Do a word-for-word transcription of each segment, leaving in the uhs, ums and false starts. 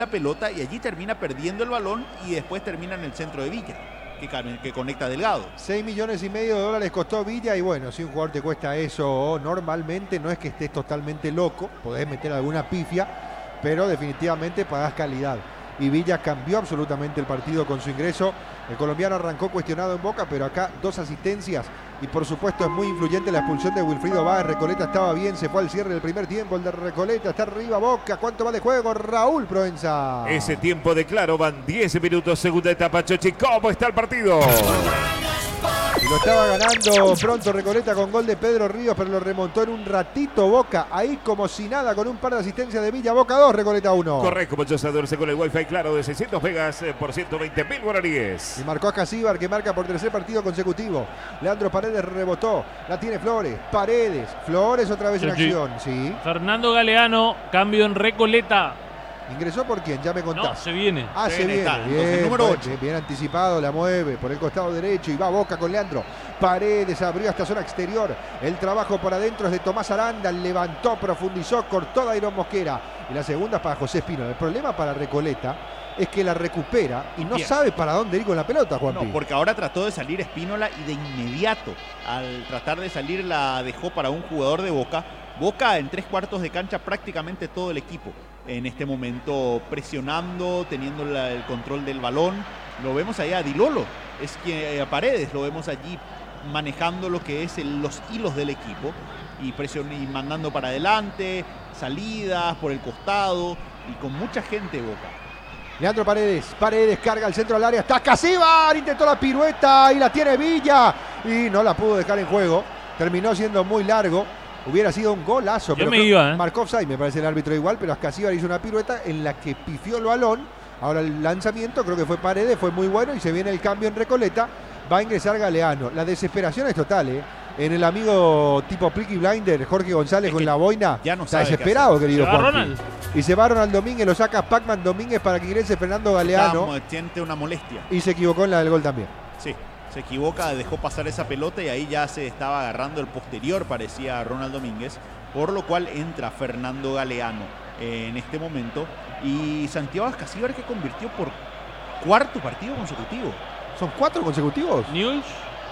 la pelota y allí termina perdiendo el balón y después termina en el centro de Villa, que, que conecta Delgado. seis millones y medio de dólares costó Villa y bueno, si un jugador te cuesta eso normalmente no es que estés totalmente loco, podés meter alguna pifia, pero definitivamente pagás calidad. Y Villa cambió absolutamente el partido con su ingreso. El colombiano arrancó cuestionado en Boca, pero acá dos asistencias y por supuesto es muy influyente la expulsión de Wilfrido Báez. Recoleta estaba bien, se fue al cierre del primer tiempo, el de Recoleta está arriba Boca. ¿Cuánto va de juego? Raúl Proenza. Ese tiempo de claro, van diez minutos, segunda etapa, Chochi. ¿Cómo está el partido? Y lo estaba ganando pronto Recoleta con gol de Pedro Ríos, pero lo remontó en un ratito Boca, ahí como si nada, con un par de asistencias de Villa. Boca dos, Recoleta uno. Correcto, muchachos, adorse con el wifi claro de seiscientos megas por ciento veinte mil guaraníes. Y marcó a Casíbar, que marca por tercer partido consecutivo. Leandro Paredes rebotó, la tiene Flores, Paredes, Flores otra vez en Sí, sí. acción, sí. Fernando Galeano, cambio en Recoleta. ¿Ingresó por quién? Ya me contás. No, se viene. Ah, se, Se viene, viene, está, bien, entonces, número bien, ocho. bien, bien anticipado, la mueve por el costado derecho y va Boca con Leandro. Paredes abrió esta zona exterior, el trabajo por adentro es de Tomás Aranda, levantó, profundizó, cortó Dairon Mosquera. Y la segunda es para José Espino. El problema para Recoleta es que la recupera y no Bien. sabe para dónde ir con la pelota, Juanpi. No, porque ahora trató de salir Espínola y de inmediato, al tratar de salir, la dejó para un jugador de Boca. Boca en tres cuartos de cancha prácticamente todo el equipo. En este momento presionando, teniendo la, el control del balón. Lo vemos allá a Dilolo, es que a Paredes lo vemos allí manejando lo que es el, los hilos del equipo y, presion, y mandando para adelante, salidas por el costado y con mucha gente Boca. Leandro Paredes, Paredes carga al centro del área, está Casíbar, intentó la pirueta y la tiene Villa y no la pudo dejar en juego, terminó siendo muy largo, hubiera sido un golazo. Yo pero me creo- iba, ¿eh? Marcó offside, me parece el árbitro igual, pero Casíbar hizo una pirueta en la que pifió el balón, ahora el lanzamiento creo que fue Paredes, fue muy bueno y se viene el cambio en Recoleta, va a ingresar Galeano, la desesperación es total, ¿eh? En el amigo tipo Peaky Blinder, Jorge González Es con que la boina, ya no está sabe qué desesperado, hacer. querido ¿Se va Juanpi. Ronald? Y se va Ronald Domínguez, lo saca Pacman Domínguez para que ingrese Fernando Galeano. Está, siente una molestia. Y se equivocó en la del gol también. Sí, se equivoca, dejó pasar esa pelota y ahí ya se estaba agarrando el posterior, parecía Ronald Domínguez, por lo cual entra Fernando Galeano en este momento y Santiago Casíbar, que convirtió por cuarto partido consecutivo. ¿Son cuatro consecutivos? News.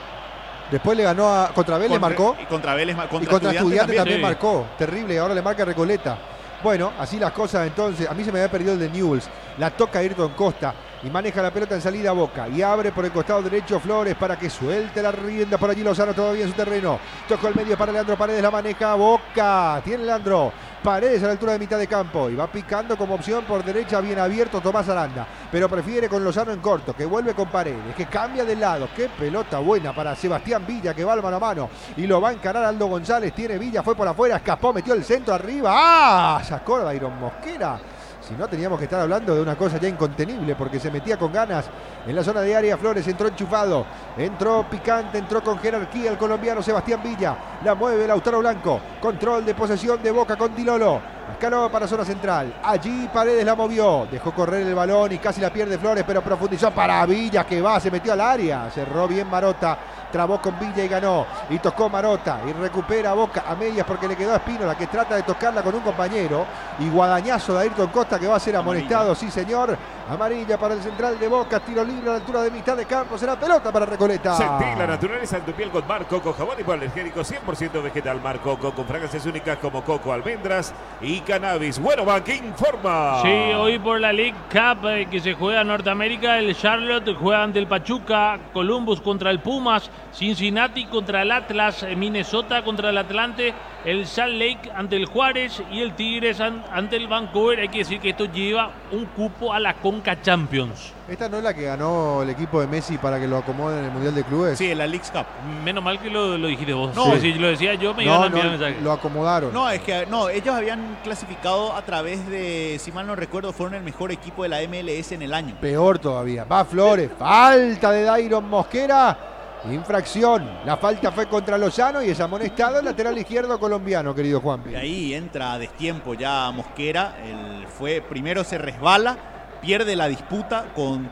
Después le ganó a contra Vélez, Contra- marcó. Y contra Vélez, ma- contra Y contra Estudiantes también, sí. marcó. Terrible, ahora le marca Recoleta. Bueno, así las cosas entonces. A mí se me había perdido el de Newell's. La toca Ayrton Costa y maneja la pelota en salida a Boca. Y abre por el costado derecho Flores para que suelte la rienda. Por allí Lozano todavía en su terreno. Tocó el medio para Leandro Paredes, la maneja Boca. Tiene Leandro Paredes a la altura de mitad de campo. Y va picando como opción por derecha, bien abierto Tomás Aranda. Pero prefiere con Lozano en corto, que vuelve con Paredes, que cambia de lado. Qué pelota buena para Sebastián Villa, que va al mano a mano. Y lo va a encarar Aldo González. Tiene Villa, fue por afuera, escapó, metió el centro arriba. ¡Ah! Sacó a Dairon Mosquera. Si no, teníamos que estar hablando de una cosa ya incontenible, porque se metía con ganas en la zona de área. Flores entró enchufado, entró picante, entró con jerarquía el colombiano Sebastián Villa. La mueve Lautaro Blanco, control de posesión de Boca con Dilolo. Escaló para zona central, allí Paredes la movió, dejó correr el balón y casi la pierde Flores, pero profundizó para Villa, que va, se metió al área, cerró bien Marota, trabó con Villa y ganó, y tocó Marota, y recupera Boca a medias porque le quedó a Espínola, que trata de tocarla con un compañero, y guadañazo de Ayrton Costa, que va a ser amonestado, sí señor, amarilla para el central de Boca, tiro libre a la altura de mitad de campo, será pelota para Recoleta. Sentí la naturaleza en tu piel con Mar Coco, jabón y hipoalergénico cien por ciento vegetal. Mar Coco, con fragancias únicas como coco, almendras y cannabis. Bueno, Bank informa. Sí, hoy por la League Cup eh, que se juega en Norteamérica, el Charlotte juega ante el Pachuca, Columbus contra el Pumas, Cincinnati contra el Atlas, eh, Minnesota contra el Atlante, el Salt Lake ante el Juárez y el Tigres an- ante el Vancouver. Hay que decir que esto lleva un cupo a la Conca Champions. Esta no es la que ganó el equipo de Messi para que lo acomoden en el Mundial de Clubes. Sí, en la Leagues Cup. Menos mal que lo, lo dijiste vos. No. Porque si lo decía yo me iban No, a enviar no, mensaje. lo acomodaron. No, es que no, ellos habían clasificado a través de, si mal no recuerdo, fueron el mejor equipo de la M L S en el año. Peor todavía. Va Flores. Falta de Dairon Mosquera. Infracción. La falta fue contra Lozano y es amonestado el lateral izquierdo colombiano, querido Juanpi. Y ahí entra a destiempo ya Mosquera. Él fue, primero se resbala, pierde la disputa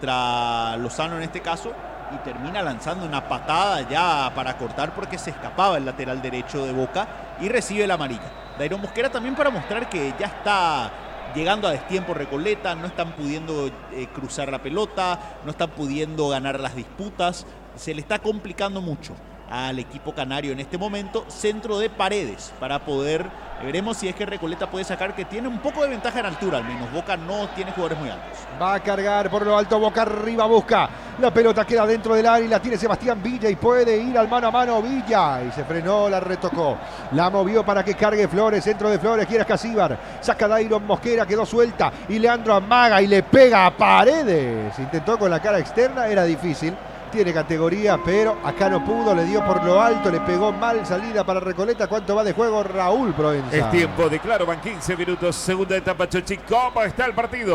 contra Lozano en este caso y termina lanzando una patada ya para cortar porque se escapaba el lateral derecho de Boca y recibe la amarilla. Dairon Mosquera también para mostrar que ya está llegando a destiempo Recoleta, no están pudiendo eh, cruzar la pelota, no están pudiendo ganar las disputas, se le está complicando mucho al equipo canario en este momento. Centro de Paredes para poder, veremos si es que Recoleta puede sacar, que tiene un poco de ventaja en altura al menos. Boca no tiene jugadores muy altos. Va a cargar por lo alto, Boca arriba, busca la pelota, queda dentro del área y la tiene Sebastián Villa y puede ir al mano a mano Villa y se frenó, la retocó, la movió para que cargue Flores, centro de Flores, quiere Escasíbar, saca Dairon Mosquera, quedó suelta y Leandro amaga y le pega a Paredes, intentó con la cara externa, era difícil. Tiene categoría, pero acá no pudo, le dio por lo alto, le pegó mal, salida para Recoleta. ¿Cuánto va de juego, Raúl Provenza? Es tiempo de claro, van quince minutos, segunda etapa, Chochi. ¿Cómo está el partido?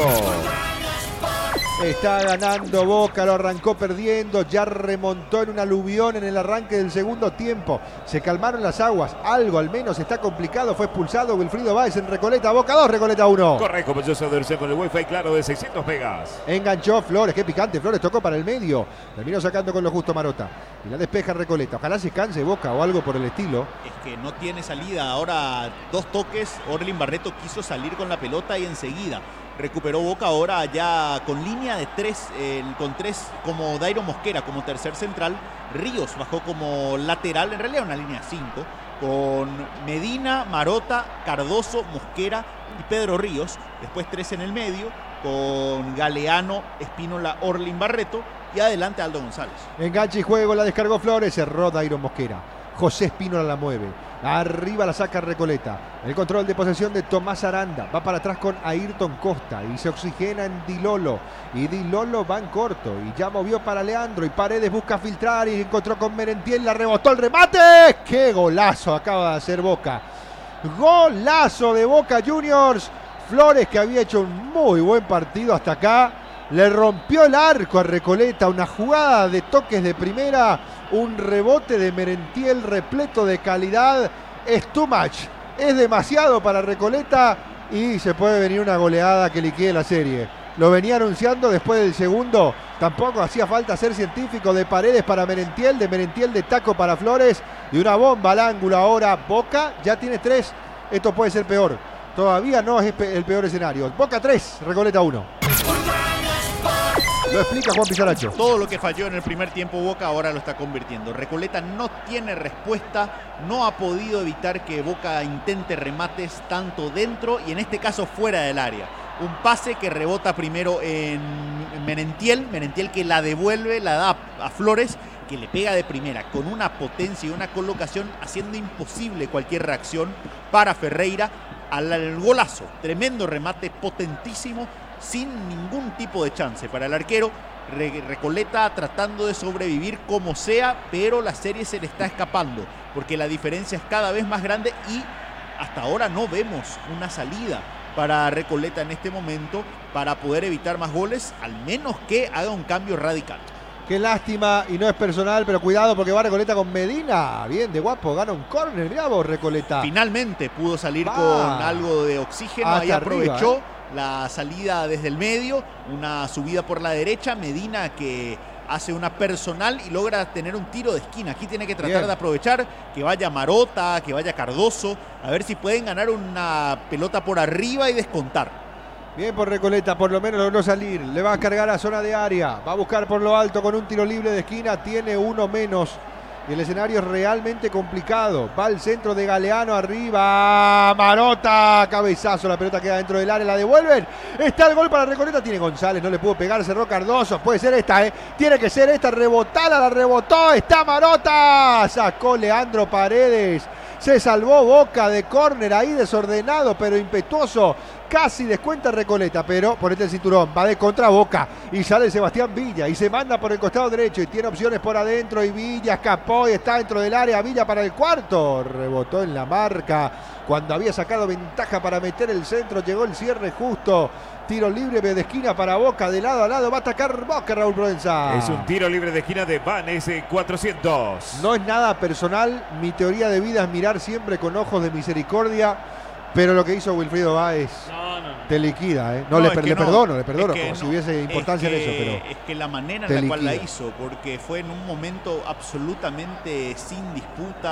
Está ganando Boca, lo arrancó perdiendo, ya remontó en un aluvión en el arranque del segundo tiempo. Se calmaron las aguas, algo al menos está complicado, fue expulsado Wilfrido Báez en Recoleta. Boca dos, Recoleta uno. Correcto, pues yo soy de con el Wi-Fi claro de seiscientos megas. Enganchó Flores, qué picante, Flores tocó para el medio. Terminó sacando con lo justo Marota. Y la despeja Recoleta. Ojalá se canse Boca o algo por el estilo. Es que no tiene salida. Ahora dos toques. Orlin Barreto quiso salir con la pelota y enseguida recuperó Boca. Ahora ya con línea de tres, eh, con tres como Dairon Mosquera como tercer central. Ríos bajó como lateral, en realidad una línea de cinco. Con Medina, Marota, Cardoso, Mosquera y Pedro Ríos. Después tres en el medio. Con Galeano, Espínola, Orlin Barreto y adelante Aldo González. Enganche y juego, la descargó Flores, cerró Dairon Mosquera. José Espínola la mueve. Arriba la saca Recoleta. El control de posesión de Tomás Aranda. Va para atrás con Ayrton Costa y se oxigena en Dilolo. Y Dilolo va en corto y ya movió para Leandro y Paredes busca filtrar y encontró con Merentiel. La rebotó el remate. ¡Qué golazo acaba de hacer Boca! Golazo de Boca Juniors. Flores, que había hecho un muy buen partido hasta acá, le rompió el arco a Recoleta, una jugada de toques de primera, un rebote de Merentiel repleto de calidad. Es too much, es demasiado para Recoleta y se puede venir una goleada que liquide la serie. Lo venía anunciando después del segundo, tampoco hacía falta ser científico. De Paredes para Merentiel, de Merentiel de taco para Flores y una bomba al ángulo. Ahora Boca ya tiene tres, esto puede ser peor. Todavía no es el peor escenario. Boca tres, Recoleta uno. Lo explica Juan Pizarracho. Todo lo que falló en el primer tiempo Boca ahora lo está convirtiendo. Recoleta no tiene respuesta, no ha podido evitar que Boca intente remates tanto dentro y en este caso fuera del área. Un pase que rebota primero en Merentiel, Merentiel que la devuelve, la da a Flores, que le pega de primera con una potencia y una colocación haciendo imposible cualquier reacción para Ferreira. Al golazo, tremendo remate, potentísimo, sin ningún tipo de chance para el arquero. Re Recoleta tratando de sobrevivir como sea, pero la serie se le está escapando, porque la diferencia es cada vez más grande y hasta ahora no vemos una salida para Recoleta en este momento para poder evitar más goles, al menos que haga un cambio radical. Qué lástima, y no es personal, pero cuidado porque va Recoleta con Medina. Bien, de guapo, gana un córner, mirá vos, Recoleta. Finalmente pudo salir va. con algo de oxígeno, Hasta ahí aprovechó arriba, ¿eh? La salida desde el medio, una subida por la derecha, Medina que hace una personal y logra tener un tiro de esquina. Aquí tiene que tratar Bien. de aprovechar, que vaya Marota, que vaya Cardoso, a ver si pueden ganar una pelota por arriba y descontar. Bien por Recoleta, por lo menos logró salir. Le va a cargar a zona de área. Va a buscar por lo alto con un tiro libre de esquina. Tiene uno menos. Y el escenario es realmente complicado. Va al centro de Galeano arriba. Marota, cabezazo. La pelota queda dentro del área. La devuelven. Está el gol para Recoleta. Tiene González. No le pudo pegar. Cerró Cardoso. Puede ser esta, ¿eh? Tiene que ser esta. Rebotada. La rebotó. Está Marota. Sacó Leandro Paredes. Se salvó Boca de córner ahí desordenado pero impetuoso. Casi descuenta Recoleta, pero ponete el cinturón. Va de contra Boca y sale Sebastián Villa y se manda por el costado derecho y tiene opciones por adentro y Villa escapó y está dentro del área. Villa para el cuarto. Rebotó en la marca cuando había sacado ventaja para meter el centro. Llegó el cierre justo. Tiro libre de esquina para Boca, de lado a lado va a atacar Boca, Raúl Provenza. Es un tiro libre de esquina de Vanes cuatrocientos. No es nada personal, mi teoría de vida es mirar siempre con ojos de misericordia, pero lo que hizo Wilfrido Báez No, no, no. te liquida, ¿eh? No, No, le, es per- que le no, perdono, le perdono, es que como si no, hubiese importancia es en eso, que- pero... Es que la manera te en la cual la liquida. hizo, porque fue en un momento absolutamente sin disputa,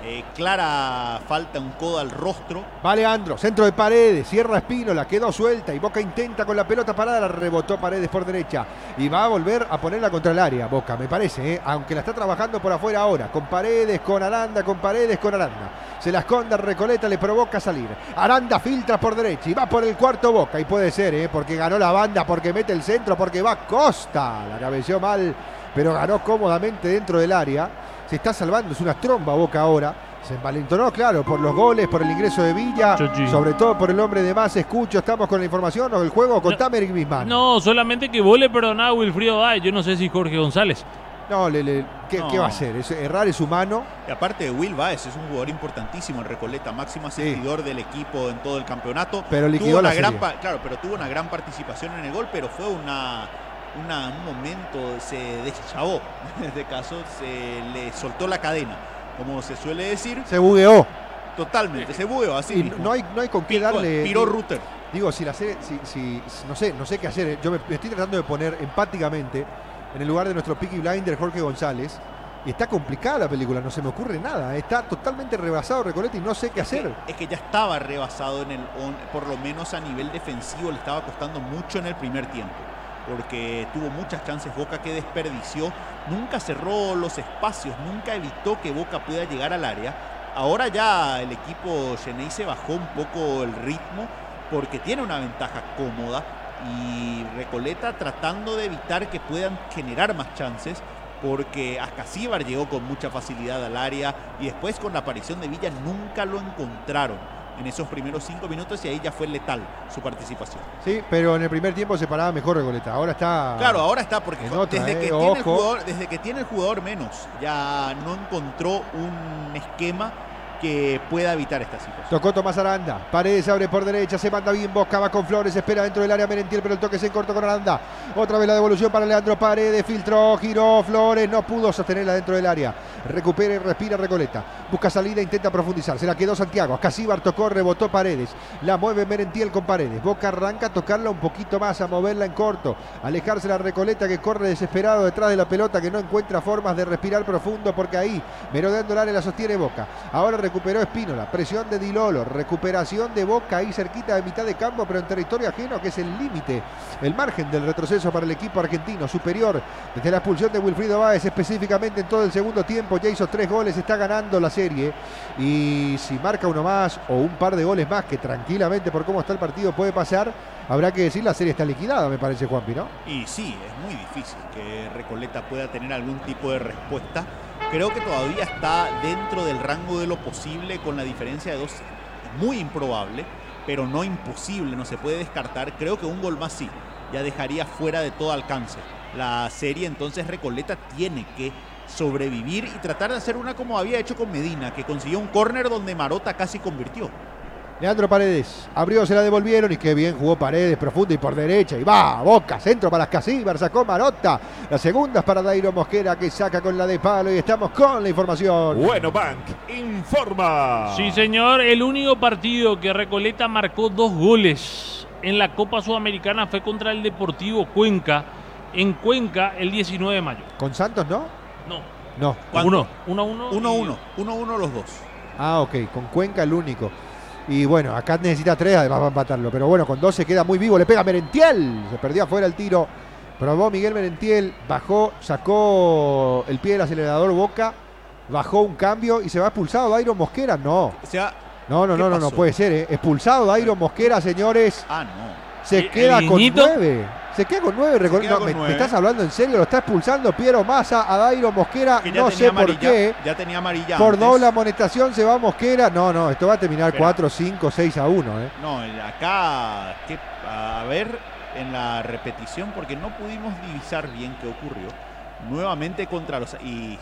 Eh, clara falta, un codo al rostro. Va Leandro, centro de Paredes, cierra Espínola, quedó suelta y Boca intenta con la pelota parada, la rebotó Paredes por derecha y va a volver a ponerla contra el área, Boca, me parece, ¿eh? Aunque la está trabajando por afuera ahora, con Paredes, con Aranda, con Paredes, con Aranda. Se la esconde Recoleta, le provoca salir. Aranda filtra por derecha y va por el cuarto Boca, y puede ser, ¿eh? Porque ganó la banda, porque mete el centro, porque va Costa, la cabeció mal, pero ganó cómodamente dentro del área. Se está salvando, es una tromba Boca ahora. Se envalentonó, claro, por los goles, por el ingreso de Villa, Chochi. sobre todo por el hombre de más. Escucho, estamos con la información o el juego. Contame, Eric Bisman. No, solamente que vos le perdonás a Wilfrido Báez. Yo no sé si Jorge González. No, le, le, ¿qué, No. ¿qué va a hacer? Es, errar es humano. Y aparte de Will Baez, es un jugador importantísimo en Recoleta, máximo asistidor del equipo en todo el campeonato. Pero liquidó tuvo una la gran serie. pa- Claro, pero tuvo una gran participación en el gol, pero fue una, una- un momento, se deschavó. En este caso, se le soltó la cadena, como se suele decir. Se bugueó. Totalmente, se bugueó así Y mismo. no hay, no hay con qué Picó- darle. Piró Rutter. Digo, si la serie, si, si, no sé, no sé qué hacer. Yo me, me estoy tratando de poner empáticamente en el lugar de nuestro Peaky Blinder Jorge González. Y está complicada la película, no se me ocurre nada. Está totalmente rebasado Recoleta y no sé qué hacer. Es que ya estaba rebasado en el on, por lo menos a nivel defensivo le estaba costando mucho en el primer tiempo, porque tuvo muchas chances Boca que desperdició, nunca cerró los espacios, nunca evitó que Boca pueda llegar al área. Ahora ya el equipo Xeneize se bajó un poco el ritmo porque tiene una ventaja cómoda y Recoleta tratando de evitar que puedan generar más chances, porque Ascasíbar llegó con mucha facilidad al área y después con la aparición de Villa nunca lo encontraron en esos primeros cinco minutos y ahí ya fue letal su participación. Sí, pero en el primer tiempo se paraba mejor Recoleta. Ahora está. Claro, ahora está porque en otra, desde, eh, que tiene el ojo. jugador, desde que tiene el jugador menos ya no encontró un esquema que pueda evitar esta situación. Tocó Tomás Aranda, Paredes abre por derecha, se manda bien Boca, va con Flores, espera dentro del área Merentiel, pero el toque se cortó con Aranda. Otra vez la devolución para Leandro Paredes, filtró, giró, Flores, no pudo sostenerla dentro del área. Recupera y respira Recoleta. Busca salida, intenta profundizar, se la quedó Santiago. Ascasíbar tocó, rebotó Paredes. La mueve Merentiel con Paredes. Boca arranca a tocarla un poquito más, a moverla en corto. Alejarse la Recoleta que corre desesperado detrás de la pelota, que no encuentra formas de respirar profundo porque ahí, merodeando el área, la sostiene Boca. Ahora recuperó Espínola, presión de Dilolo, recuperación de Boca ahí cerquita de mitad de campo, pero en territorio ajeno, que es el límite, el margen del retroceso para el equipo argentino, superior desde la expulsión de Wilfrido Báez, específicamente en todo el segundo tiempo. Ya hizo tres goles, está ganando la serie y si marca uno más o un par de goles más, que tranquilamente por cómo está el partido puede pasar, habrá que decir la serie está liquidada, me parece, Juanpi, ¿no? Y sí, es muy difícil que Recoleta pueda tener algún tipo de respuesta. Creo que todavía está dentro del rango de lo posible con la diferencia de dos. Es muy improbable, pero no imposible, no se puede descartar. Creo que un gol más sí, ya dejaría fuera de todo alcance la serie. Entonces Recoleta tiene que sobrevivir y tratar de hacer una como había hecho con Medina, que consiguió un córner donde Marota casi convirtió. Leandro Paredes abrió, se la devolvieron y qué bien jugó Paredes, profundo y por derecha y va, Boca, centro para Ascasíbar, sacó Marota, la segunda es para Dairo Mosquera que saca con la de palo y estamos con la información. Bueno Bank informa. Sí, señor. El único partido que Recoleta marcó dos goles en la Copa Sudamericana fue contra el Deportivo Cuenca, en Cuenca, el diecinueve de mayo. ¿Con Santos no? No, No. ¿Cuánto? uno, uno, uno. uno a y- uno, uno a uno los dos. Ah, ok, con Cuenca el único. Y bueno, acá necesita tres, además va a empatarlo. Pero bueno, con dos se queda muy vivo, le pega Merentiel. Se perdió afuera el tiro. Probó Miguel Merentiel, bajó, sacó el pie del acelerador Boca, bajó un cambio y se va expulsado Dairo Mosquera. No, O sea, no, no, ¿Qué no, no, no pasó? puede ser, ¿eh? Expulsado Dairo Mosquera, señores. ah, no. Se ¿El- queda el con niñito? nueve. Se queda con nueve. recor- queda no, con me, me nueve. estás hablando en serio, lo está expulsando Piero Massa a Dairo Mosquera. Que ya No tenía sé por amarilla, qué. Ya tenía amarilla Por antes. doble amonestación se va Mosquera. No, no, esto va a terminar Espera. cuatro, cinco, seis a uno. ¿eh? No, el- acá, que, a ver en la repetición, porque no pudimos divisar bien qué ocurrió. Nuevamente contra los... Y,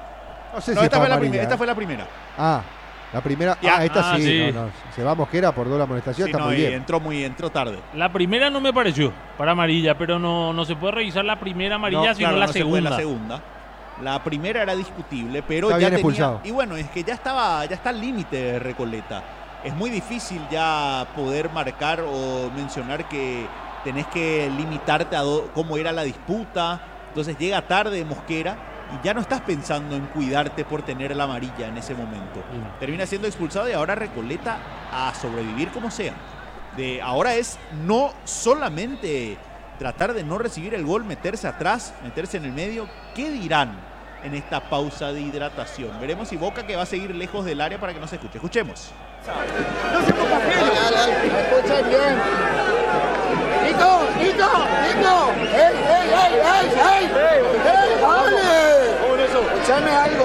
No sé no, si esta, es fue la amarilla, primera, ¿eh? esta fue la primera. Ah, la primera. Ya, Ah, esta ah, sí. sí. No, no, se va Mosquera por doble amonestación. Sí, está no, muy y bien. entró muy, entró tarde. La primera no me pareció para amarilla, pero no, no se puede revisar la primera amarilla, No, sino claro, la, no se fue segunda. la segunda. La primera era discutible, pero Está ya bien tenía... expulsado. Y bueno, es que ya estaba, ya está al límite de Recoleta. Es muy difícil ya poder marcar o mencionar que tenés que limitarte a do- cómo era la disputa. Entonces llega tarde Mosquera y ya no estás pensando en cuidarte por tener la amarilla en ese momento. Mm. Termina siendo expulsado y ahora Recoleta a sobrevivir como sea. De, ahora es no solamente tratar de no recibir el gol, meterse atrás, meterse en el medio. ¿Qué dirán en esta pausa de hidratación? Veremos si Boca, que va a seguir lejos del área para que no se escuche. Escuchemos. No se ponga frío. Escuchen bien. Nico, Nico, Nico. ¡Ey, ey, ey, ey, ey! ¡Ey, vale! Escuchame algo.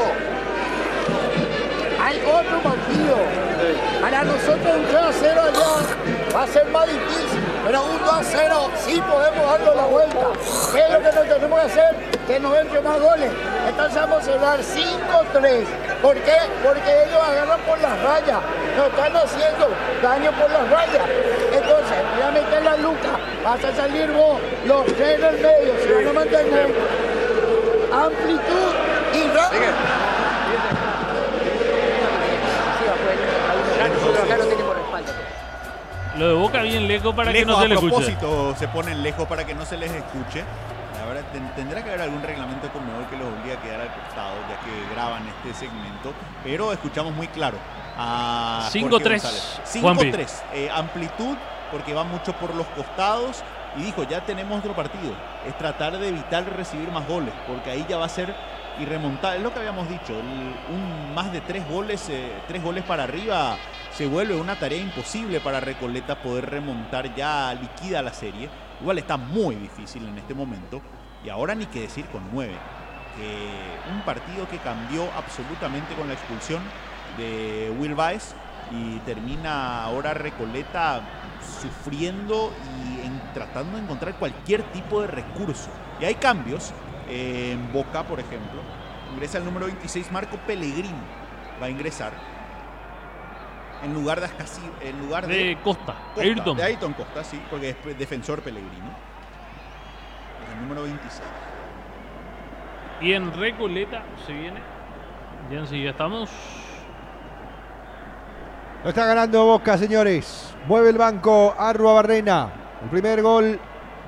Hay otro partido. Para nosotros un tres a cero allá va a ser más difícil. Pero un dos a cero sí podemos darle la vuelta. ¿Qué es lo que nos tenemos que hacer? Que nos entren más goles. Entonces vamos a cerrar cinco tres. ¿Por qué? Porque ellos agarran por las rayas. Nos están haciendo daño por las rayas. Entonces, voy a meter la luca. Vas a salir vos, los tres en el medio. Se van a mantener. Amplitud y rápido. Lo de Boca bien lejos para lejos, que no se le a escuche. propósito, se ponen lejos para que no se les escuche. La verdad, ten, tendrá que haber algún reglamento conmebol que los obligue a quedar al costado, ya que graban este segmento. Pero escuchamos muy claro a cinco tres. cinco tres. Eh, amplitud, porque va mucho por los costados. Y dijo, ya tenemos otro partido. Es tratar de evitar recibir más goles, porque ahí ya va a ser y remontar. Es lo que habíamos dicho. El, un más de tres goles, eh, tres goles para arriba se vuelve una tarea imposible para Recoleta poder remontar, ya liquida la serie. Igual está muy difícil en este momento. Y ahora ni que decir con nueve. Que un partido que cambió absolutamente con la expulsión de Will Baez. Y termina ahora Recoleta sufriendo y en, tratando de encontrar cualquier tipo de recurso. Y hay cambios. Eh, en Boca, por ejemplo, ingresa el número veintiséis, Marco Pellegrini. Va a ingresar en lugar de Ascasi, en lugar de, de Costa, Costa, Ayrton. de Ayrton Costa, sí, porque es defensor Pellegrini. Es el número veintiséis. Y en Recoleta se viene. Ya sí, ya estamos. Lo está ganando Boca, señores. Mueve el banco Arruabarrena. El primer gol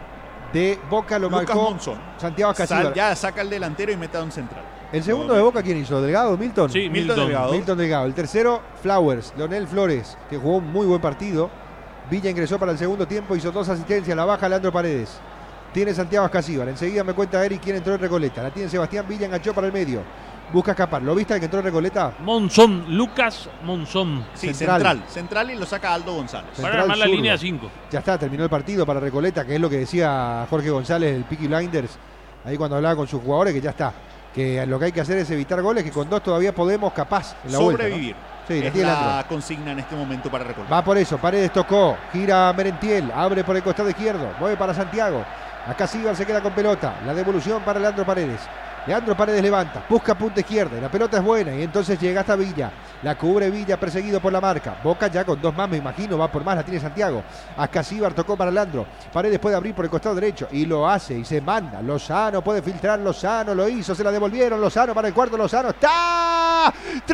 de Boca lo Lucas marcó Monzón. Santiago Ascasíbar. Ya saca el delantero y mete a un central. El segundo de Boca, ¿quién hizo? ¿Delgado? ¿Milton? Sí, Milton Milton. Delgado. Milton Delgado. El tercero, Flowers, Leonel Flores, que jugó un muy buen partido. Villa ingresó para el segundo tiempo, hizo dos asistencias, la baja Leandro Paredes. Tiene Santiago Ascasíbar. Enseguida me cuenta Eric quién entró en Recoleta. La tiene Sebastián Villa, enganchó para el medio. Busca escapar. ¿Lo viste el que entró en Recoleta? Monzón, Lucas Monzón. Sí, Central. central. Central y lo saca Aldo González. Central Para armar la zurdo. línea cinco. Ya está, terminó el partido para Recoleta, que es lo que decía Jorge González, el Peaky Blinders, ahí cuando hablaba con sus jugadores, que ya está. Que lo que hay que hacer es evitar goles, que con dos todavía podemos capaz en la Sobrevivir. vuelta, ¿no? Sí, la es tiene la Leandro. consigna en este momento para Recoleta. Va por eso, Paredes tocó, gira Merentiel, abre por el costado izquierdo, mueve para Santiago. Acá Silva se queda con pelota, la devolución para Leandro Paredes. Leandro Paredes levanta, busca punta izquierda y la pelota es buena y entonces llega hasta Villa. La cubre Villa perseguido por la marca. Boca ya con dos más, me imagino, va por más, la tiene Santiago. Ascasíbar tocó para Leandro. Paredes puede abrir por el costado derecho y lo hace y se manda. Lozano puede filtrar, Lozano lo hizo, se la devolvieron. Lozano para el cuarto, Lozano está.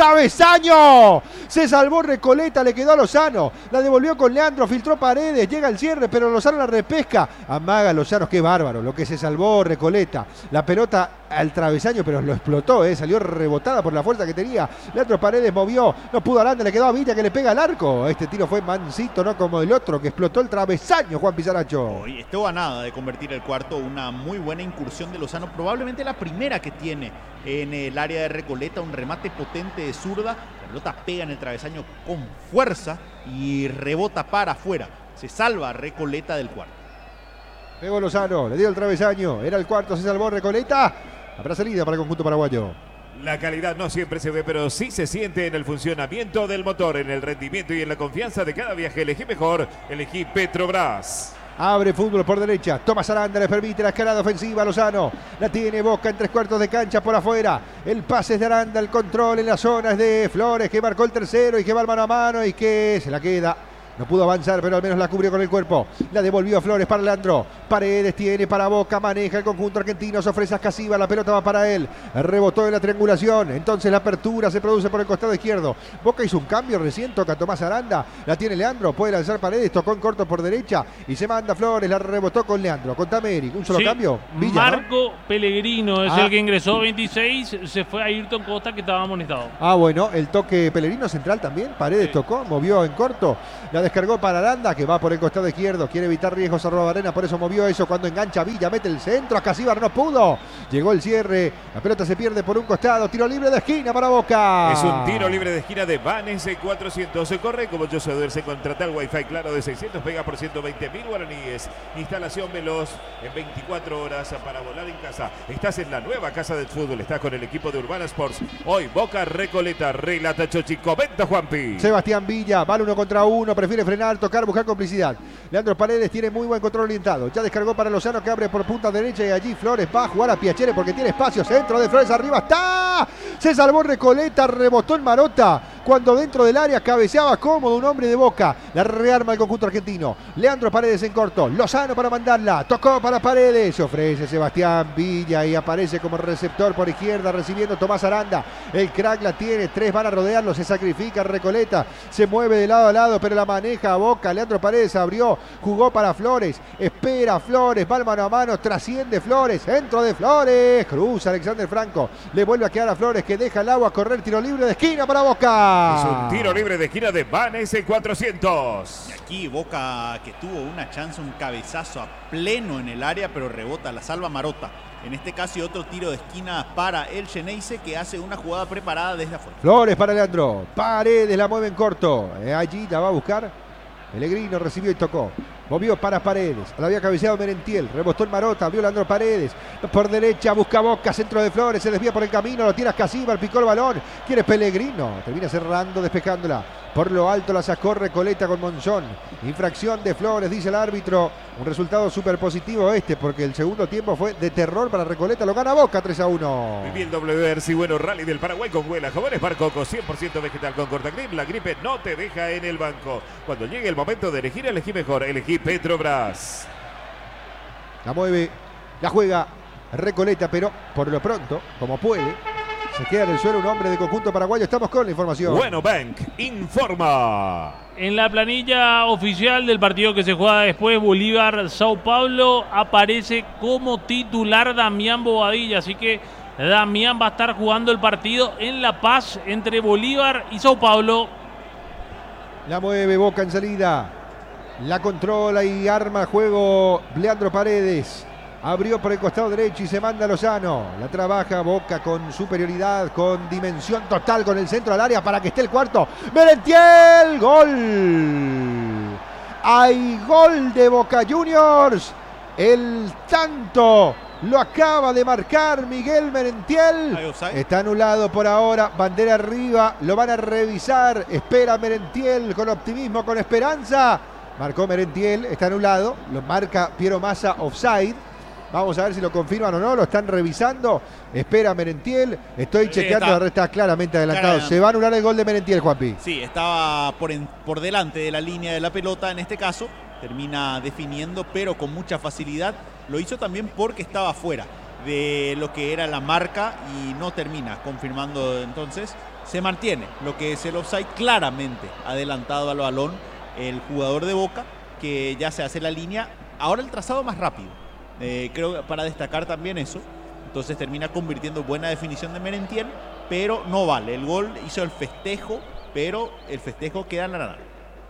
¡Travesaño! Se salvó Recoleta, le quedó a Lozano. La devolvió con Leandro, filtró Paredes, llega el cierre, pero Lozano la repesca. Amaga Lozano, qué bárbaro, lo que se salvó Recoleta. La pelota al travesaño, pero lo explotó, ¿eh? Salió rebotada por la fuerza que tenía. Leandro Paredes movió, no pudo Aranda, le quedó a Villa que le pega al arco. Este tiro fue mansito, no como el otro que explotó el travesaño, Juan Pizarracho. Y estuvo a nada de convertir el cuarto, una muy buena incursión de Lozano, probablemente la primera que tiene en el área de Recoleta, un remate potente de zurda, la pelota pega en el travesaño con fuerza y rebota para afuera. Se salva Recoleta del cuarto. Pegó Lozano, le dio el travesaño, era el cuarto, se salvó Recoleta. Habrá salida para el conjunto paraguayo. La calidad no siempre se ve, pero sí se siente en el funcionamiento del motor, en el rendimiento y en la confianza de cada viaje. Elegí mejor, elegí Petrobras. Abre fútbol por derecha. Tomás Aranda le permite la escalada ofensiva a Lozano. La tiene Boca en tres cuartos de cancha por afuera. El pase es de Aranda, el control en la zona es de Flores, que marcó el tercero y que va al mano a mano y que se la queda No pudo avanzar, pero al menos la cubrió con el cuerpo. La devolvió Flores para Leandro. Paredes tiene para Boca. Maneja el conjunto argentino. Se ofrece a Escasibar. La pelota va para él. Rebotó en la triangulación. Entonces la apertura se produce por el costado izquierdo. Boca hizo un cambio recién. Toca Tomás Aranda. La tiene Leandro. Puede lanzar Paredes. Tocó en corto por derecha. Y se manda Flores. La rebotó con Leandro. Con Tameric. Un solo sí, cambio. Villa, Marco ¿no? Pellegrino es ah. el que ingresó veintiséis. Se fue a Ayrton Costa, que estaba amonestado. Ah, bueno. El toque Pellegrino central también. Paredes sí. tocó. Movió en corto. La descargó para Aranda, que va por el costado izquierdo. Quiere evitar riesgos a Arena, por eso movió eso. Cuando engancha Villa, mete el centro. Escasibar no pudo. Llegó el cierre. La pelota se pierde por un costado. Tiro libre de esquina para Boca. Es un tiro libre de esquina de Vanes cuatrocientos. Se corre como yo soy se contrata el Wi-Fi claro de seiscientos pega por ciento veinte mil guaraníes. Instalación veloz en veinticuatro horas para volar en casa. Estás en la nueva casa del fútbol. Estás con el equipo de Urbana Sports. Hoy Boca Recoleta. Relata Chochi. Comenta Juanpi. Sebastián Villa. Vale uno contra uno. Prefiere frenar, tocar, buscar complicidad. Leandro Paredes tiene muy buen control orientado. Ya descargó para Lozano, que abre por punta derecha, y allí Flores va a jugar a Piacere porque tiene espacio. Centro de Flores, arriba está. Se salvó Recoleta, rebotó en Marota cuando dentro del área cabeceaba cómodo un hombre de Boca. La rearma el conjunto argentino. Leandro Paredes en corto. Lozano para mandarla. Tocó para Paredes. Se ofrece Sebastián Villa y aparece como receptor por izquierda recibiendo Tomás Aranda. El crack la tiene. Tres van a rodearlo. Se sacrifica Recoleta. Se mueve de lado a lado, pero la maneja a Boca. Leandro Paredes abrió. Jugó para Flores. Espera Flores. Va mano a mano. Trasciende Flores. Centro de Flores. Cruza Alexander Franco. Le vuelve a quedar a Flores, que deja el agua correr. Tiro libre de esquina para Boca. Es un tiro libre de esquina de Vanes cuatrocientos. Y aquí Boca, que tuvo una chance, un cabezazo a pleno en el área, pero rebota, la salva Marota. En este caso, otro tiro de esquina para el Xeneize, que hace una jugada preparada desde afuera. Flores para Leandro. Paredes la mueve en corto. Allí la va a buscar. Pellegrino recibió y tocó. Movió para Paredes. La había cabeceado Merentiel. Rebotó en Marota. Abrió Leandro Paredes. Por derecha busca Boca. Centro de Flores. Se desvía por el camino. Lo tira Escasibar. Picó el balón. Quiere Pellegrino. Termina cerrando, despejándola. Por lo alto la sacó Recoleta con Monzón. Infracción de Flores, dice el árbitro. Un resultado súper positivo este, porque el segundo tiempo fue de terror para Recoleta. Lo gana Boca tres a uno. Viví el W R C Bueno Rally del Paraguay con Huela. Jóvenes Barcoco, cien por ciento vegetal con Cortagrip. La gripe no te deja en el banco. Cuando llegue el momento de elegir, elegí mejor. Elegí Petrobras. La mueve, la juega Recoleta, pero por lo pronto, como puede, se queda en el suelo un hombre de conjunto paraguayo. Estamos con la información. Bueno Bank informa. En la planilla oficial del partido que se juega después, Bolívar-Sao Paulo, aparece como titular Damián Bobadilla. Así que Damián va a estar jugando el partido en La Paz entre Bolívar y Sao Paulo. La mueve Boca en salida. La controla y arma el juego Leandro Paredes. Abrió por el costado derecho y se manda Lozano. La trabaja Boca con superioridad, con dimensión total, con el centro al área para que esté el cuarto. Merentiel, gol. Hay gol de Boca Juniors. El tanto lo acaba de marcar Miguel Merentiel. Está anulado por ahora. Bandera arriba. Lo van a revisar. Espera Merentiel con optimismo, con esperanza. Marcó Merentiel. Está anulado. Lo marca Piero Massa, offside. Vamos a ver si lo confirman o no, lo están revisando. Espera Merentiel, estoy chequeando, está, está claramente adelantado. Claramente. Se va a anular el gol de Merentiel, Juanpi. Sí, estaba por, en, por delante de la línea de la pelota en este caso. Termina definiendo, pero con mucha facilidad. Lo hizo también porque estaba fuera de lo que era la marca y no termina confirmando. Entonces se mantiene lo que es el offside, claramente adelantado al balón el jugador de Boca, que ya se hace la línea. Ahora el trazado más rápido. Eh, creo para destacar también eso. Entonces termina convirtiendo buena definición de Merentiel, pero no vale. El gol hizo el festejo, pero el festejo queda en la nada.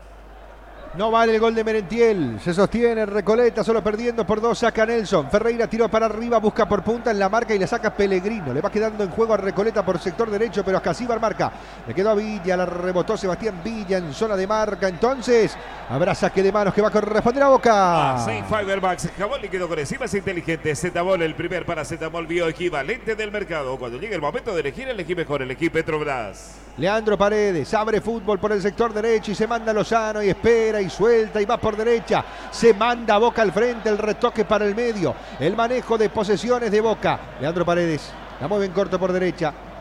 No vale el gol de Merentiel. Se sostiene Recoleta, solo perdiendo por dos. Saca Nelson. Ferreira tiró para arriba, busca por punta en la marca y le saca Pellegrino. Le va quedando en juego a Recoleta por sector derecho, pero Escasibar marca. Le quedó a Villa, la rebotó Sebastián Villa en zona de marca. Entonces habrá saque de manos que va a corresponder a Boca. Ah, Saint Fibermax, jabón líquido con enzimas inteligentes. Zetamol, el primer paracetamol bioequivalente del mercado. Cuando llegue el momento de elegir, elegí mejor. Elegí Petrobras. Leandro Paredes abre fútbol por el sector derecho y se manda Lozano y espera y suelta y va por derecha. Se manda Boca al frente, el retoque para el medio. El manejo de posesiones de Boca. Leandro Paredes la mueve en corto por derecha.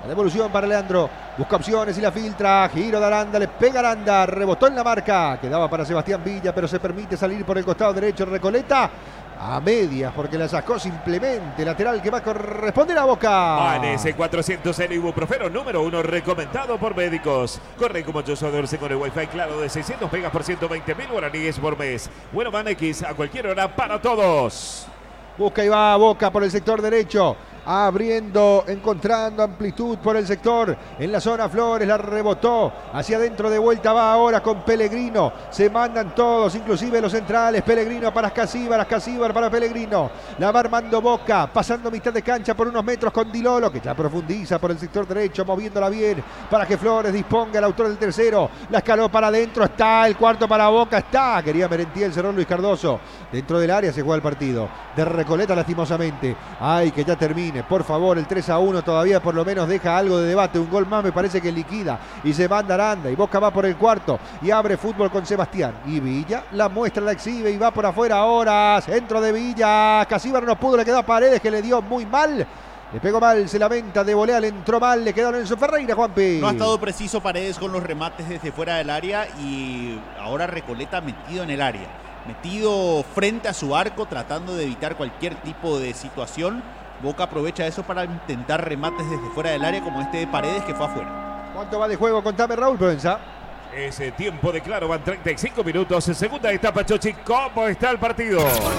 La devolución para Leandro. Busca opciones y la filtra. Giro de Aranda. Le pega Aranda. Rebotó en la marca. Quedaba para Sebastián Villa, pero se permite salir por el costado derecho. Recoleta a medias porque la sacó simplemente. Lateral que va a corresponder a Boca. Vanese cuatrocientos, el ibuprofeno número uno recomendado por médicos. Corre como yo soy Dorce con el Wi-Fi claro de seiscientos megas por ciento veinte mil guaraníes por mes. Bueno, Van X a cualquier hora para todos. Busca y va a Boca por el sector derecho. Abriendo, encontrando amplitud por el sector. En la zona Flores la rebotó. Hacia adentro de vuelta va ahora con Pellegrino. Se mandan todos, inclusive los centrales. Pellegrino para Ascasíbar, Ascasíbar para Pellegrino. La va armando Boca. Pasando mitad de cancha por unos metros con Di Lolo, que ya profundiza por el sector derecho, moviéndola bien para que Flores disponga el autor del tercero. La escaló para adentro. Está el cuarto para Boca. Está. Quería Merentiel, cerró Luis Cardoso. Dentro del área se juega el partido. De Recoleta lastimosamente. Ay, que ya termina. Por favor, el tres a uno todavía por lo menos deja algo de debate. Un gol más me parece que liquida. Y se manda Aranda. Y Boca va por el cuarto. Y abre fútbol con Sebastián. Y Villa la muestra, la exhibe y va por afuera ahora. Centro de Villa. Casíbar no pudo, le quedó a Paredes que le dio muy mal. Le pegó mal, se lamenta, de volea le entró mal, le quedó Nelson Ferreira, Juanpi. No ha estado preciso Paredes con los remates desde fuera del área y ahora Recoleta metido en el área. Metido frente a su arco, tratando de evitar cualquier tipo de situación. Boca aprovecha eso para intentar remates desde fuera del área como este de Paredes que fue afuera. ¿Cuánto va de juego? Contame, Raúl Provenza. Ese tiempo de claro van treinta y cinco minutos. Segunda etapa, Chochi. ¿Cómo está el partido?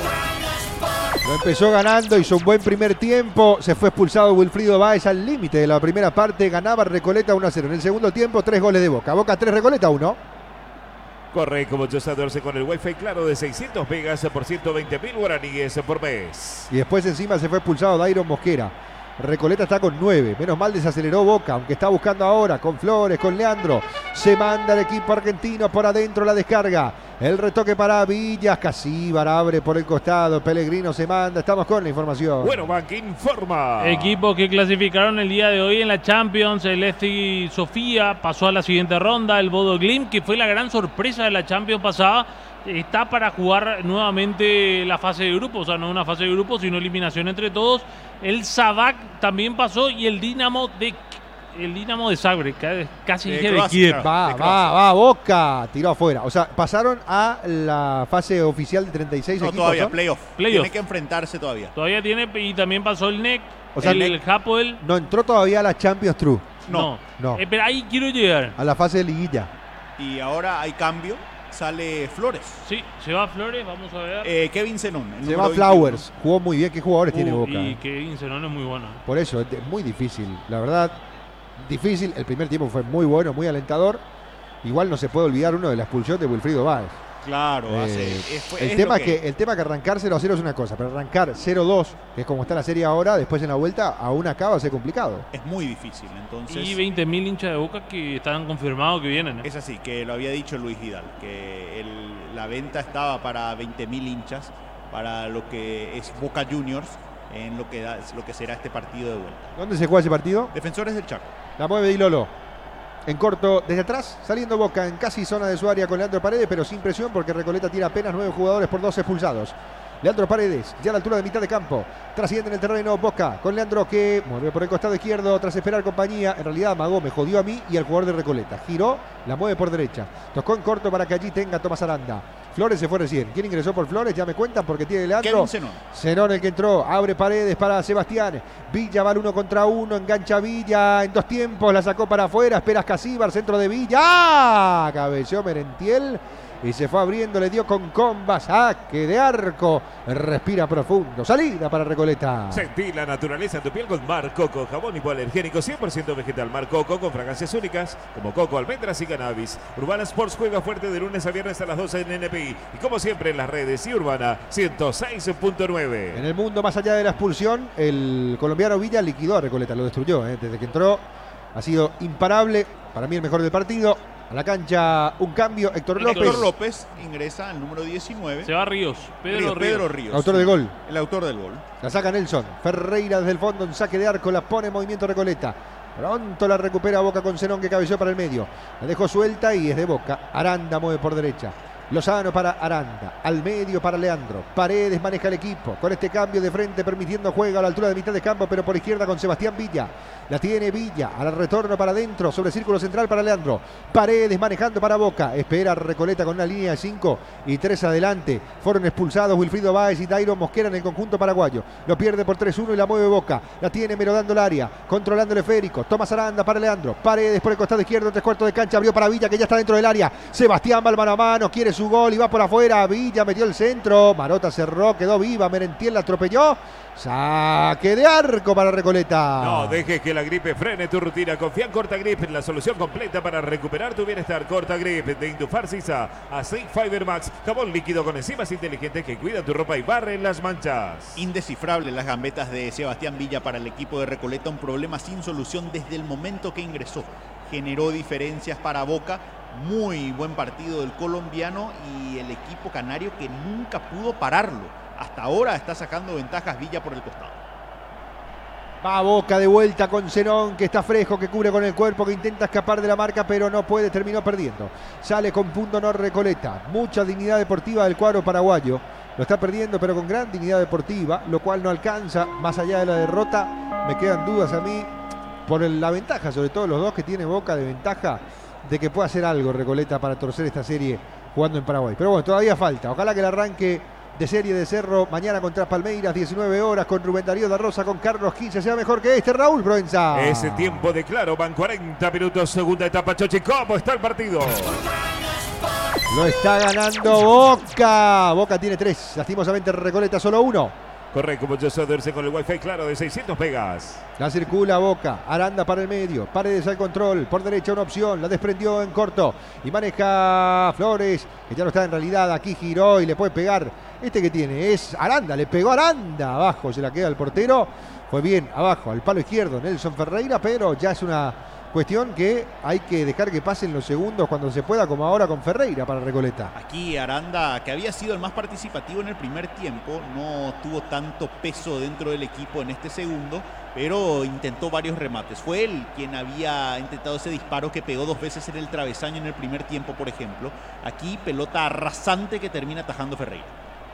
Lo empezó ganando, hizo un buen primer tiempo. Se fue expulsado Wilfrido Báez al límite de la primera parte. Ganaba Recoleta uno a cero. En el segundo tiempo, tres goles de Boca. Boca tres, Recoleta uno. Corre como yo soy Dorce con el Wi-Fi claro de seiscientos megas por ciento veinte mil guaraníes por mes. Y después encima se fue expulsado Dairon Mosquera. Recoleta está con nueve. Menos mal desaceleró Boca, aunque está buscando ahora con Flores, con Leandro. Se manda el equipo argentino por adentro la descarga. El retoque para Villas. Casíbar abre por el costado. Pellegrino se manda. Estamos con la información. Bueno, Bank informa. Equipos que clasificaron el día de hoy en la Champions. El F C Sofía pasó a la siguiente ronda. El Bodo Glimt, que fue la gran sorpresa de la Champions pasada, está para jugar nuevamente la fase de grupos. O sea, no una fase de grupos, sino eliminación entre todos. El Sabak también pasó y el Dinamo de el Dinamo de Zagreb, casi De dije de Croacia, Kiev. claro. Va, de va, va, Boca. Tiró afuera. O sea, pasaron a la fase oficial de treinta y seis No, equipos. todavía, ¿no? playoff. Playoff. Tiene que enfrentarse todavía. Todavía tiene, y también pasó el N E C, O sea, el N E Hapoel. No entró todavía a la Champions True. No, no. Eh, pero ahí quiero llegar. A la fase de liguilla. Y ahora hay cambio. Sale Flores. Sí, se va Flores, vamos a ver. Eh, Kevin Zenón. el Se número va veintiuno. Flowers. Jugó muy bien. ¿Qué jugadores tiene Uh, Boca? y eh? que Zenón es muy bueno. Por eso, es de- muy difícil. La verdad, difícil. El primer tiempo fue muy bueno, muy alentador. Igual no se puede olvidar uno de la expulsión de Wilfrido Báez. Claro, Eh, hace, es- fue- el, es tema lo que, el tema que arrancar cero a cero es una cosa, pero arrancar cero dos, que es como está la serie ahora, después en la vuelta, aún acá va a ser complicado. es muy difícil. Entonces, Y veinte mil hinchas de Boca que están confirmados que vienen. ¿eh? es así, que lo había dicho Luis Vidal, que el- la venta estaba para veinte mil hinchas, para lo que es Boca Juniors, en lo que, da, lo que será este partido de vuelta. ¿Dónde se juega ese partido? Defensores del Chaco. La mueve Di Lolo. En corto, desde atrás, saliendo Boca en casi zona de su área con Leandro Paredes, pero sin presión porque Recoleta tira apenas nueve jugadores por dos expulsados. Leandro Paredes, ya a la altura de mitad de campo, trasciende en el terreno Boca con Leandro que mueve por el costado izquierdo tras esperar compañía. En realidad amagó, me jodió a mí y al jugador de Recoleta. Giró, la mueve por derecha. Tocó en corto para que allí tenga Tomás Aranda. Flores se fue recién. ¿Quién ingresó por Flores? Ya me cuentan porque tiene Leandro. Kevin Zenón. Zenón el que entró, abre Paredes para Sebastián. Villa va al uno contra uno, engancha Villa en dos tiempos, la sacó para afuera, espera Casíbar, centro de Villa. ¡Ah! Cabeceó Merentiel y se fue abriendo, le dio con comba, saque de arco, respira profundo, salida para Recoleta. Sentí la naturaleza en tu piel con Mar Coco, jabón hipoalergénico cien por ciento vegetal. Mar Coco con fragancias únicas como coco, almendras y cannabis. Urbana Sports juega fuerte de lunes a viernes a las doce en N P I. Y como siempre en las redes y Urbana ciento seis punto nueve. En el mundo más allá de la expulsión, el colombiano Villa liquidó a Recoleta, lo destruyó, ¿eh? Desde que entró ha sido imparable, para mí el mejor del partido. A la cancha un cambio, Héctor Héctor López, Héctor López ingresa al número diecinueve. Se va Ríos. Pedro Ríos, Ríos. Pedro Ríos. autor del gol. El autor del gol. La saca Nelson. Ferreira desde el fondo, un saque de arco, la pone en movimiento Recoleta. Pronto la recupera Boca con Zenón que cabeció para el medio. La dejó suelta y es de Boca. Aranda mueve por derecha. Lozano para Aranda, al medio para Leandro, Paredes maneja el equipo, con este cambio de frente permitiendo juego a la altura de mitad de campo, pero por izquierda con Sebastián Villa, la tiene Villa, al retorno para adentro, sobre círculo central para Leandro, Paredes manejando para Boca, espera Recoleta con una línea de cinco y tres adelante, fueron expulsados Wilfrido Báez y Dairo Mosquera en el conjunto paraguayo, lo pierde por tres uno y la mueve Boca, la tiene merodando el área, controlando el esférico, Tomás Aranda para Leandro, Paredes por el costado izquierdo, tres cuartos de cancha, abrió para Villa que ya está dentro del área, Sebastián va al mano a mano, quiere su gol y va por afuera, Villa metió el centro, Marota cerró, quedó viva, Merentiel la atropelló, saque de arco para Recoleta. No dejes que la gripe frene tu rutina, confía en Cortagrip, la solución completa para recuperar tu bienestar. Cortagrip de Indufarcisa, Aceite Fiber Max, jabón líquido con enzimas inteligentes que cuidan tu ropa y barren las manchas. Indescifrable las gambetas de Sebastián Villa para el equipo de Recoleta, un problema sin solución desde el momento que ingresó, generó diferencias para Boca. Muy buen partido del colombiano y el equipo canario que nunca pudo pararlo. Hasta ahora está sacando ventajas Villa por el costado. Va Boca de vuelta con Zenón, que está fresco, que cubre con el cuerpo, que intenta escapar de la marca, pero no puede, terminó perdiendo. Sale con punto no Recoleta. Mucha dignidad deportiva del cuadro paraguayo. Lo está perdiendo, pero con gran dignidad deportiva, lo cual no alcanza. Más allá de la derrota, me quedan dudas a mí por el, la ventaja, sobre todo los dos que tiene Boca de ventaja, de que pueda hacer algo Recoleta para torcer esta serie jugando en Paraguay. Pero bueno, todavía falta. Ojalá que el arranque de serie de Cerro mañana contra Palmeiras, diecinueve horas, con Rubén Darío da Rosa, con Carlos quince, sea mejor que este. Raúl Proenza. Ese tiempo de claro, van cuarenta minutos, segunda etapa. Chochi, ¿cómo está el partido? Lo está ganando Boca. Boca tiene tres, lastimosamente Recoleta solo uno. Corre como yo soy con el wifi claro de seiscientos megas. La circula Boca, Aranda para el medio, Paredes al control, por derecha una opción, la desprendió en corto y maneja Flores, que ya no está en realidad, aquí giró y le puede pegar. Este que tiene es Aranda, le pegó Aranda, abajo se la queda el portero, fue bien abajo, al palo izquierdo Nelson Ferreira, pero ya es una cuestión que hay que dejar que pasen los segundos cuando se pueda, como ahora con Ferreira para Recoleta. Aquí Aranda, que había sido el más participativo en el primer tiempo, no tuvo tanto peso dentro del equipo en este segundo, pero intentó varios remates. Fue él quien había intentado ese disparo que pegó dos veces en el travesaño en el primer tiempo, por ejemplo. Aquí pelota rasante que termina atajando Ferreira.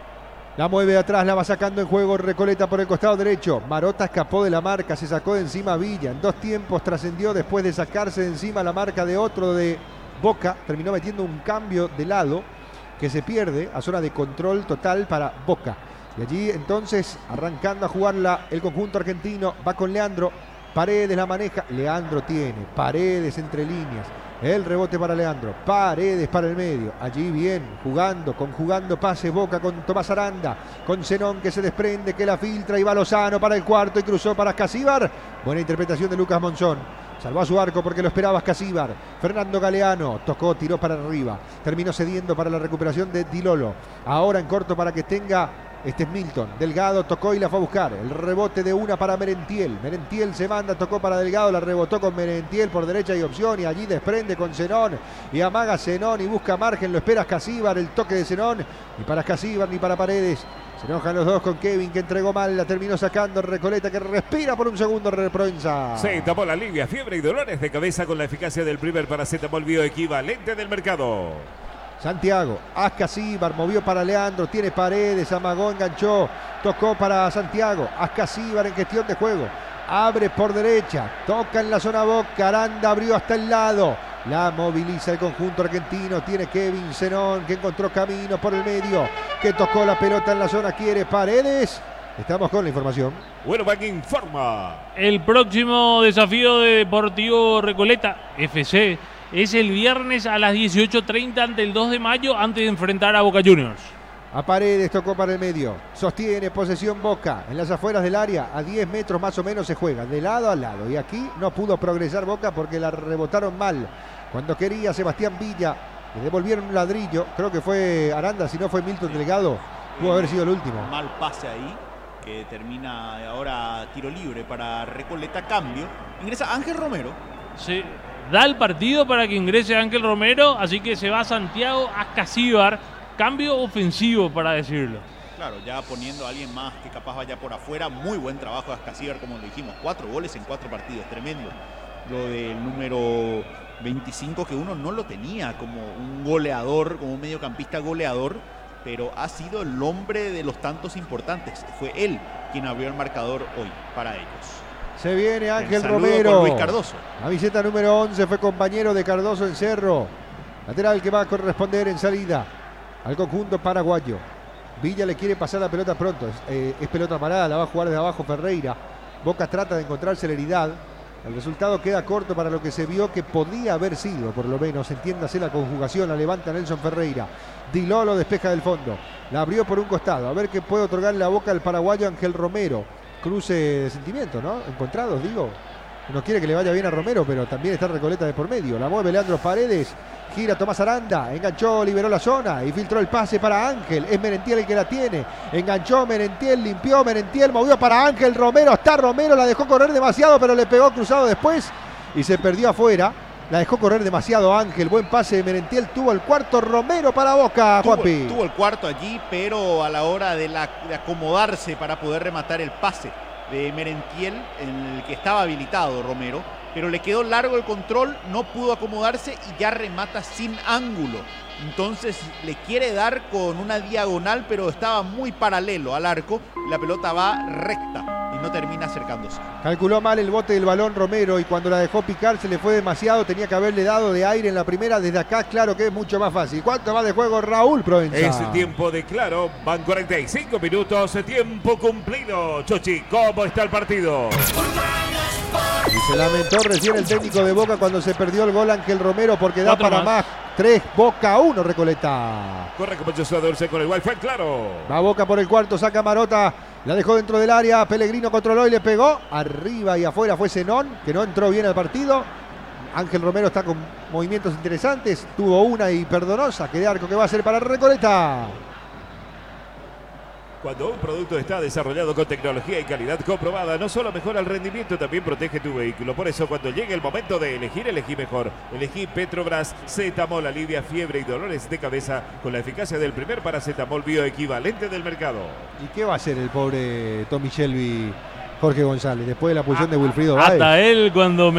La mueve atrás, la va sacando en juego Recoleta por el costado derecho. Marota escapó de la marca, se sacó de encima Villa. En dos tiempos trascendió después de sacarse de encima la marca de otro de Boca. Terminó metiendo un cambio de lado que se pierde a zona de control total para Boca. Y allí entonces arrancando a jugarla el conjunto argentino. Va con Leandro. Paredes la maneja. Leandro tiene. Paredes entre líneas. El rebote para Leandro, Paredes para el medio, allí bien, jugando, conjugando pases Boca con Tomás Aranda, con Zenón que se desprende, que la filtra y va Lozano para el cuarto y cruzó para Ascasíbar. Buena interpretación de Lucas Monzón, salvó a su arco porque lo esperaba Ascasíbar. Fernando Galeano tocó, tiró para arriba, terminó cediendo para la recuperación de Di Lolo. Ahora en corto para que tenga... Este es Milton, Delgado tocó y la fue a buscar, el rebote de una para Merentiel, Merentiel se manda, tocó para Delgado, la rebotó con Merentiel, por derecha hay opción y allí desprende con Zenón y amaga Zenón y busca margen, lo espera Ascasíbar, el toque de Zenón, ni para Ascasíbar ni para Paredes, se enojan los dos con Kevin que entregó mal, la terminó sacando Recoleta que respira por un segundo Proenza. Se tapó la alivia, fiebre y dolores de cabeza con la eficacia del primer paracetamol bioequivalente del mercado. Santiago, Ascasíbar movió para Leandro, tiene Paredes, amagó, enganchó, tocó para Santiago, Ascasíbar en gestión de juego, abre por derecha, toca en la zona Boca, Aranda abrió hasta el lado, la moviliza el conjunto argentino, tiene Kevin Zenón que encontró camino por el medio, que tocó la pelota en la zona, quiere Paredes. Estamos con la información. Bueno, Bank informa. El próximo desafío de Deportivo Recoleta, F C, es el viernes a las dieciocho treinta ante el dos de mayo antes de enfrentar a Boca Juniors. A Paredes tocó para el medio. Sostiene posesión Boca en las afueras del área. A diez metros más o menos se juega de lado a lado. Y aquí no pudo progresar Boca porque la rebotaron mal. Cuando quería Sebastián Villa, le devolvieron un ladrillo. Creo que fue Aranda, si no fue Milton Delgado. Pudo haber sido el último. Mal pase ahí, que termina ahora tiro libre para Recoleta. Cambio. Ingresa Ángel Romero. Sí. Da el partido para que ingrese Ángel Romero, así que se va Santiago Ascasíbar, cambio ofensivo para decirlo. Claro, ya poniendo a alguien más que capaz vaya por afuera, muy buen trabajo de Ascasíbar, como lo dijimos, cuatro goles en cuatro partidos, tremendo. Lo del número veinticinco que uno no lo tenía como un goleador, como un mediocampista goleador, pero ha sido el hombre de los tantos importantes. Fue él quien abrió el marcador hoy para ellos. Se viene Ángel Saludo Romero. con Luis Cardoso. Camiseta número once, fue compañero de Cardoso en Cerro. Lateral que va a corresponder en salida al conjunto paraguayo. Villa le quiere pasar la pelota pronto. Es, eh, es pelota parada, la va a jugar desde abajo Ferreira. Boca trata de encontrar celeridad. El resultado queda corto para lo que se vio que podía haber sido, por lo menos, entiéndase la conjugación. La levanta Nelson Ferreira. Di Lolo despeja del fondo. La abrió por un costado. A ver qué puede otorgarle la Boca al paraguayo Ángel Romero. Cruce de sentimientos, ¿no? Encontrados, digo. Uno quiere que le vaya bien a Romero, pero también está Recoleta de por medio. La mueve Leandro Paredes. Gira Tomás Aranda. Enganchó, liberó la zona y filtró el pase para Ángel. Es Merentiel el que la tiene. Enganchó Merentiel, limpió Merentiel, movió para Ángel Romero. Está Romero, la dejó correr demasiado, pero le pegó cruzado después y se perdió afuera. La dejó correr demasiado Ángel. Buen pase de Merentiel. Tuvo el cuarto Romero para Boca, tuvo, Juanpi. Tuvo el cuarto allí, pero a la hora de, la, de acomodarse para poder rematar el pase de Merentiel, en el que estaba habilitado Romero, pero le quedó largo el control, no pudo acomodarse y ya remata sin ángulo. Entonces le quiere dar con una diagonal, pero estaba muy paralelo al arco. La pelota va recta y no termina acercándose. Calculó mal el bote del balón Romero y cuando la dejó picar se le fue demasiado. Tenía que haberle dado de aire en la primera. Desde acá, claro que es mucho más fácil. ¿Cuánto va de juego Raúl Provenza? Es tiempo de claro. Van cuarenta y cinco minutos. Tiempo cumplido. Chochi, ¿cómo está el partido? Y se lamentó recién el técnico de Boca cuando se perdió el gol Ángel Romero porque da Cuatro para más. más. tres, Boca uno, Recoleta. Corre como yo soy Dulce con el Wi-Fi, claro. Va Boca por el cuarto, saca Marota. La dejó dentro del área. Pellegrino controló y le pegó. Arriba y afuera fue Zenón, que no entró bien al partido. Ángel Romero está con movimientos interesantes. Tuvo una y perdonó. Saque de arco que va a ser para Recoleta. Cuando un producto está desarrollado con tecnología y calidad comprobada, no solo mejora el rendimiento, también protege tu vehículo. Por eso, cuando llegue el momento de elegir, elegí mejor. Elegí Petrobras Cetamol, alivia fiebre y dolores de cabeza con la eficacia del primer paracetamol bioequivalente del mercado. ¿Y qué va a hacer el pobre Tommy Shelby, Jorge González, después de la expulsión de Wilfrido Hasta Báez? él cuando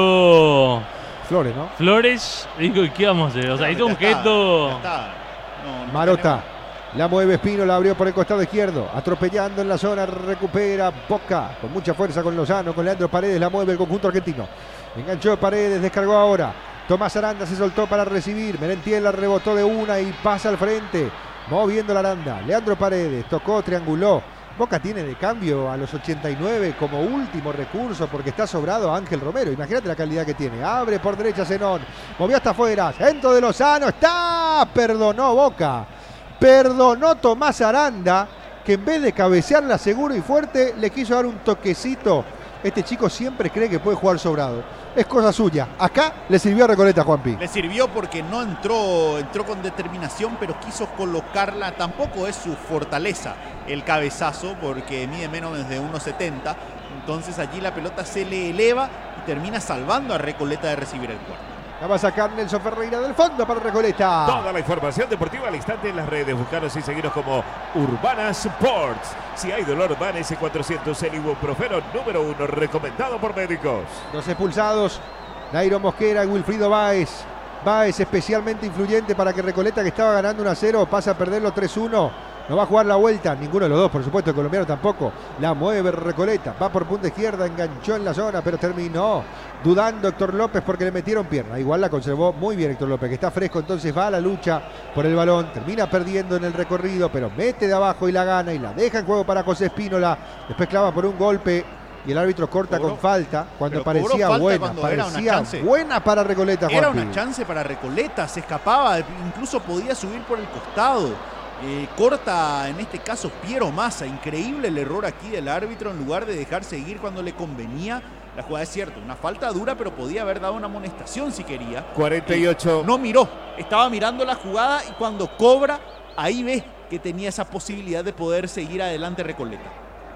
metió Flores, ¿no? Flores, dijo, ¿qué vamos a hacer? O sea, hizo Ya un está, gesto. ya está. No, no Marota. tenemos- La mueve Espino, la abrió por el costado izquierdo. Atropellando en la zona, recupera Boca. Con mucha fuerza con Lozano, con Leandro Paredes, la mueve el conjunto argentino. Enganchó Paredes, descargó ahora. Tomás Aranda se soltó para recibir. Merentiel la rebotó de una y pasa al frente. Moviendo la Aranda. Leandro Paredes tocó, trianguló. Boca tiene de cambio a los ochenta y nueve como último recurso porque está sobrado Ángel Romero. Imagínate la calidad que tiene. Abre por derecha Zenón. Movió hasta afuera. Centro de Lozano. Está. Perdonó Boca. Perdonó Tomás Aranda, que en vez de cabecearla seguro y fuerte, le quiso dar un toquecito. Este chico siempre cree que puede jugar sobrado. Es cosa suya. Acá le sirvió a Recoleta, Juanpi. Le sirvió porque no entró, entró con determinación, pero quiso colocarla. Tampoco es su fortaleza el cabezazo, porque mide menos de uno setenta. Entonces allí la pelota se le eleva y termina salvando a Recoleta de recibir el cuarto. La va a sacar Nelson Ferreira del fondo para Recoleta. Toda la información deportiva al instante en las redes. Buscaros y seguiros como Urbana Sports. Si hay dolor, Van S cuatrocientos, el ibuprofeno número uno, recomendado por médicos. Dos expulsados. Nairo Mosquera y Wilfrido Báez. Báez especialmente influyente para que Recoleta, que estaba ganando uno a cero, pasa a perderlo tres uno. No va a jugar la vuelta, ninguno de los dos, por supuesto, el colombiano tampoco. La mueve Recoleta, va por punta izquierda, enganchó en la zona, pero terminó dudando Héctor López porque le metieron pierna. Igual la conservó muy bien Héctor López, que está fresco, entonces va a la lucha por el balón, termina perdiendo en el recorrido, pero mete de abajo y la gana y la deja en juego para José Espínola. Después clava por un golpe y el árbitro corta Cobró, con falta cuando pero cobró parecía falta buena, cuando era una parecía chance. buena para Recoleta, Era Juanpi. una chance para Recoleta, se escapaba, incluso podía subir por el costado. Eh, corta en este caso Piero Massa. Increíble el error aquí del árbitro, en lugar de dejar seguir cuando le convenía. La jugada es cierto, una falta dura, pero podía haber dado una amonestación si quería. cuarenta y ocho. No miró, estaba mirando la jugada y cuando cobra, ahí ve que tenía esa posibilidad de poder seguir adelante Recoleta.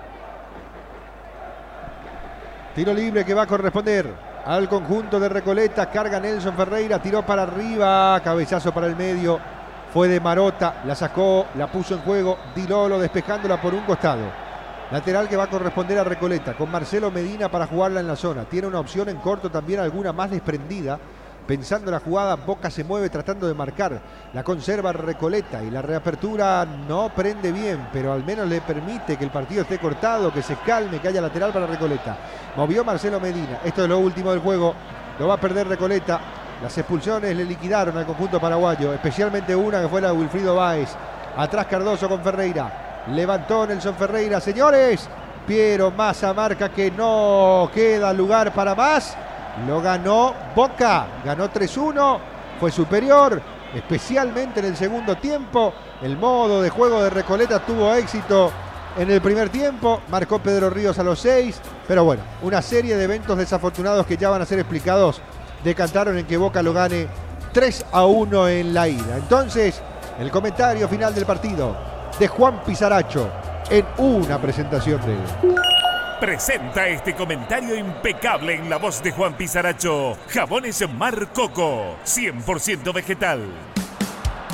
Tiro libre que va a corresponder al conjunto de Recoleta. Carga Nelson Ferreira, tiró para arriba, cabezazo para el medio. Fue de Marota, la sacó, la puso en juego Di Lolo, despejándola por un costado. Lateral que va a corresponder a Recoleta, con Marcelo Medina para jugarla en la zona. Tiene una opción en corto también, alguna más desprendida, pensando la jugada, Boca se mueve tratando de marcar, la conserva Recoleta y la reapertura no prende bien, pero al menos le permite que el partido esté cortado, que se calme, que haya lateral para Recoleta. Movió Marcelo Medina, esto es lo último del juego, lo va a perder Recoleta. Las expulsiones le liquidaron al conjunto paraguayo, especialmente una que fue la de Wilfrido Báez. Atrás Cardoso con Ferreira, levantó Nelson Ferreira, señores. Piero Massa marca que no queda lugar para más. Lo ganó Boca, ganó tres uno, fue superior, especialmente en el segundo tiempo. El modo de juego de Recoleta tuvo éxito en el primer tiempo, marcó Pedro Ríos a los seis, pero bueno, una serie de eventos desafortunados que ya van a ser explicados decantaron en que Boca lo gane tres a uno en la ida. Entonces, el comentario final del partido de Juan Pisaracho en una presentación de él. Presenta este comentario impecable en la voz de Juan Pisaracho. Jabones Mar Coco, cien por ciento vegetal.